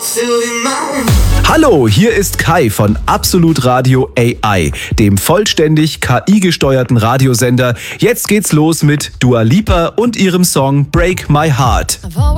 Hallo, hier ist Kai von Absolut Radio AI, dem vollständig KI-gesteuerten Radiosender. Jetzt geht's los mit Dua Lipa und ihrem Song Break My Heart.